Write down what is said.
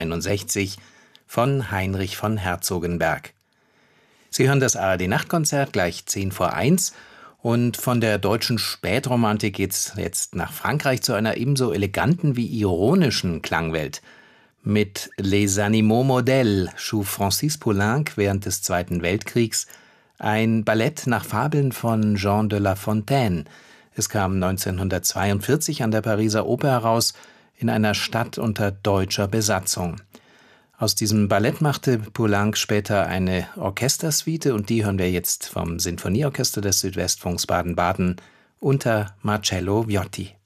61 von Heinrich von Herzogenberg. Sie hören das ARD-Nachtkonzert gleich 1:10 und von der deutschen Spätromantik geht's jetzt nach Frankreich zu einer ebenso eleganten wie ironischen Klangwelt. Mit Les Animaux Modèles schuf Francis Poulenc während des Zweiten Weltkriegs ein Ballett nach Fabeln von Jean de La Fontaine. Es kam 1942 an der Pariser Oper heraus, in einer Stadt unter deutscher Besatzung. Aus diesem Ballett machte Poulenc später eine Orchestersuite und die hören wir jetzt vom Sinfonieorchester des Südwestfunks Baden-Baden unter Marcello Viotti.